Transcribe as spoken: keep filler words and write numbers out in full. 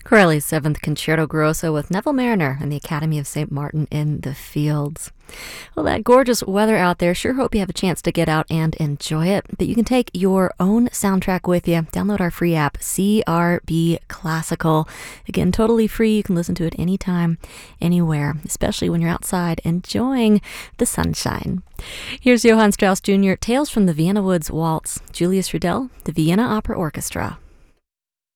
Corelli's Seventh Concerto Grosso with Neville Mariner and the Academy of Saint Martin in the Fields. Well, that gorgeous weather out there, sure hope you have a chance to get out and enjoy it. But you can take your own soundtrack with you. Download our free app, C R B Classical. Again, totally free. You can listen to it anytime, anywhere, especially when you're outside enjoying the sunshine. Here's Johann Strauss Junior, Tales from the Vienna Woods Waltz, Julius Rudel, the Vienna Opera Orchestra.